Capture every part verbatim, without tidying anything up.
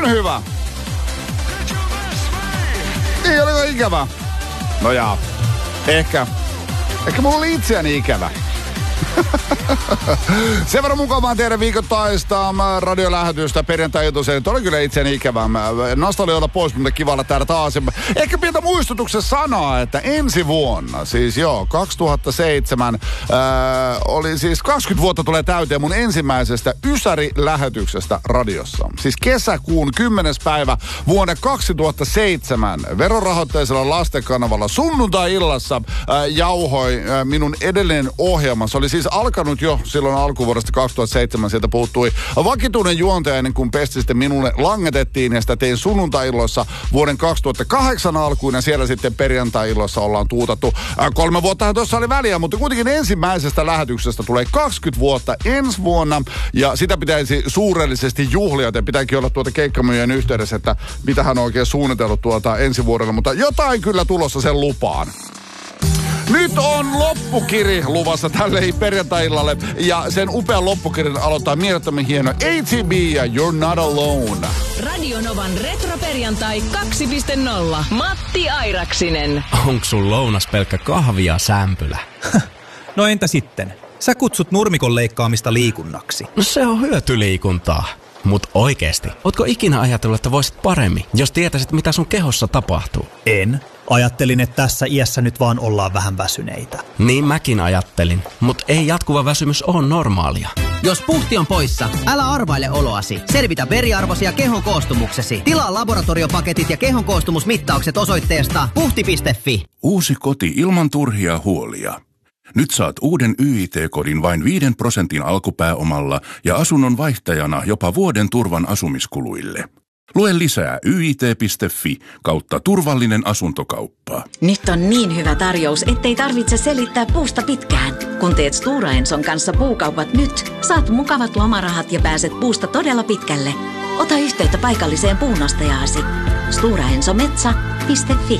on hyvä. Niin, oliko ikävä? No jaa, ehkä. Ehkä mulla oli itseäni ikävä. Sen verran mukavaa teidän viikoittaista radiolähetystä perjantai-iltuiseen. Oli kyllä itseäni ikävää. Nasta oli olla pois, mutta kiva olla täällä taas. Ehkä pientä muistutuksen sanaa, että ensi vuonna, siis joo, kaksituhattaseitsemän, ää, oli siis kaksikymmentä vuotta tulee täyteen mun ensimmäisestä Ysäri-lähetyksestä radiossa. Siis kesäkuun kymmenes päivä vuonna kaksituhattaseitsemän verorahoitteisella lastenkanavalla sunnuntai-illassa ää, jauhoi ää, minun edellinen ohjelma. Se oli siis alkanut jo silloin alkuvuodesta kaksituhattaseitsemän. Sieltä puuttui vakituinen juontaja ennen kuin pesti sitten minulle langetettiin. Ja sitä tein sunnuntai-illoissa vuoden kaksituhattakahdeksan alkuun. Ja siellä sitten perjantai-illoissa ollaan tuutattu. Äh, kolme vuottahan tuossa oli väliä, mutta kuitenkin ensimmäisestä lähetyksestä tulee kaksikymmentä vuotta ensi vuonna. Ja sitä pitäisi suurellisesti juhlia. Joten pitääkin olla tuota keikkamyyjän yhteydessä, että mitä hän on oikein suunnitellut tuota ensi vuodelle. Mutta jotain kyllä tulossa sen lupaan. Nyt on loppukiri luvassa tälle perjantai-illalle ja sen upean loppukirin aloittaa mielettömän hieno A T B ja You're Not Alone. Radio Novan retroperjantai kaksi piste nolla. Matti Airaksinen. Onks sun lounas pelkkä kahvia ja sämpylä? No entä sitten? Sä kutsut nurmikon leikkaamista liikunnaksi. No se on hyötyliikuntaa. Mut oikeesti, ootko ikinä ajatellut, että voisit paremmin, jos tietäisit mitä sun kehossa tapahtuu? En. Ajattelin, että tässä iässä nyt vaan ollaan vähän väsyneitä. Niin mäkin ajattelin, mut ei jatkuva väsymys ole normaalia. Jos puhti on poissa, älä arvaile oloasi. Selvitä veriarvosi ja kehon koostumuksesi. Tilaa laboratoriopaketit ja kehon koostumusmittaukset osoitteesta puhti piste fi. Uusi koti ilman turhia huolia. Nyt saat uuden Y I T-kodin vain viiden prosentin alkupääomalla ja asunnon vaihtajana jopa vuoden turvan asumiskuluille. Lue lisää y i t piste fi kautta turvallinen asuntokauppa. Nyt on niin hyvä tarjous, ettei tarvitse selittää puusta pitkään. Kun teet Stora Enson kanssa puukaupat nyt, saat mukavat lomarahat ja pääset puusta todella pitkälle. Ota yhteyttä paikalliseen puunostajaasi. stora enso metsä piste fi.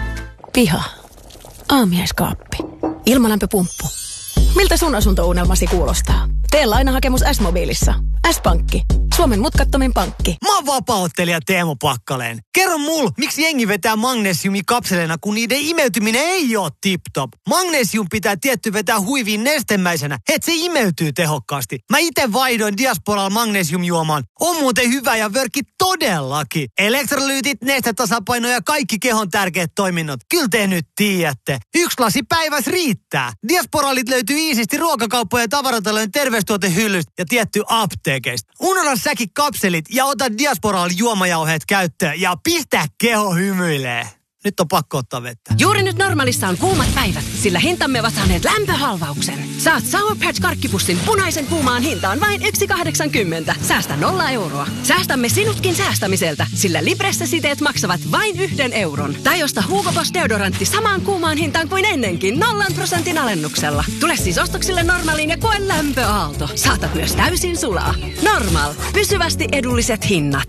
Piha. Aamiaiskaappi. Ilmalämpöpumppu. Miltä sun asuntounelmasi kuulostaa? Tee lainahakemus S-mobiilissa. S-pankki. Suomen mutkattomin pankki. Mä oon vapaa-ottelija Teemu Pakkaleen. Kerro mulle, miksi jengi vetää magnesiumikapseleina, kun niiden imeytyminen ei oo tip-top. Magnesium pitää tietty vetää huiviin nestemäisenä, et se imeytyy tehokkaasti. Mä ite vaihdoin Diasporal magnesiumjuomaan. On muuten hyvä ja vörkki todellakin. Elektrolyytit, nestetasapaino ja kaikki kehon tärkeät toiminnot. Kyllä te nyt tiedätte. Yksi lasi päivässä riittää. Diasporalit löytyy iisisti ruokakauppojen ja tavaratalojen terveystuotehyllystä ja tietty apteekeista. Unohda säkin kapselit ja ota Diasporal juomajauheet käyttöön ja pistä keho hymyilee. Nyt on pakko ottaa vettä. Juuri nyt Normaalissa on kuumat päivät, sillä hintamme ovat saaneet lämpöhalvauksen. Saat Sour Patch karkkipussin punaisen kuumaan hintaan vain yksi pilkku kahdeksankymmentä. Säästä nolla euroa. Säästämme sinutkin säästämiseltä, sillä Libressa-siteet maksavat vain yhden euron. Tai osta Hugo Boss deodorantti samaan kuumaan hintaan kuin ennenkin nollan prosentin alennuksella. Tule siis ostoksille Normaaliin ja koe lämpöaalto. Saatat myös täysin sulaa. Normal. Pysyvästi edulliset hinnat.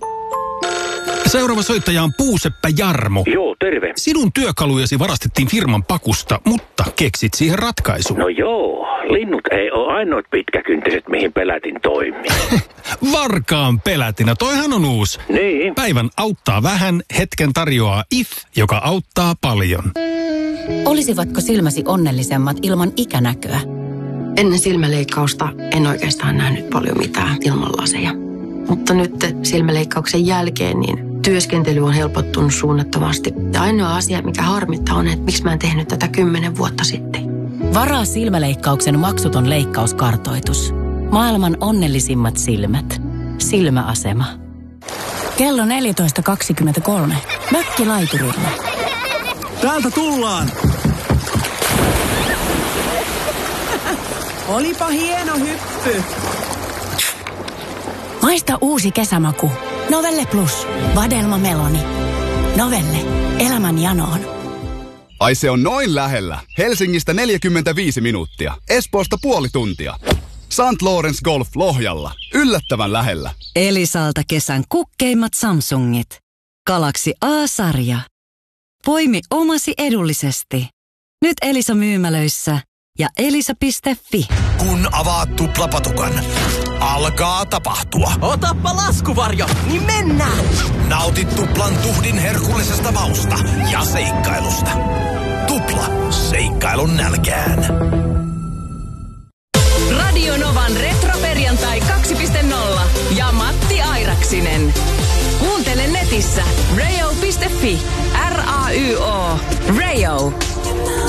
Seuraava soittaja on Puuseppä Jarmo. Joo, terve. Sinun työkalujasi varastettiin firman pakusta, mutta keksit siihen ratkaisun. No joo, linnut ei ole ainoat pitkäkyntiset, mihin pelätin toimii. Varkaan pelätinä, toihan on uusi. Niin. Päivän auttaa vähän, hetken tarjoaa I F, joka auttaa paljon. Olisivatko silmäsi onnellisemmat ilman ikänäköä? Ennen silmäleikkausta en oikeastaan nähnyt paljon mitään ilman laseja. Mutta nyt silmäleikkauksen jälkeen niin työskentely on helpottunut suunnattomasti. Ja ainoa asia, mikä harmittaa on, että miksi mä en tehnyt tätä kymmenen vuotta sitten. Varaa silmäleikkauksen maksuton leikkauskartoitus. Maailman onnellisimmat silmät. Silmäasema. Kello neljätoista kaksikymmentäkolme. Mökkilaiturilla. Täältä tullaan! Olipa hieno hyppy. Maista uusi kesämaku. Novelle Plus. Vadelma Meloni. Novelle. Elämän janoon. Ai se on noin lähellä. Helsingistä neljäkymmentäviisi minuuttia. Espoosta puoli tuntia. Saint Lawrence Golf Lohjalla. Yllättävän lähellä. Elisalta kesän kukkeimmat Samsungit. Galaxy A-sarja. Poimi omasi edullisesti. Nyt Elisa myymälöissä ja elisa piste fi. Kun avaat tuplapatukan, alkaa tapahtua. Otappa laskuvarjo, niin mennään! Nauti tuplan tuhdin herkullisesta mausta ja seikkailusta. Tupla, seikkailun nälkään. Radio Novan retroperjantai kaksi piste nolla ja Matti Airaksinen. Kuuntele netissä rayo piste fi. R A Y O. Rayo.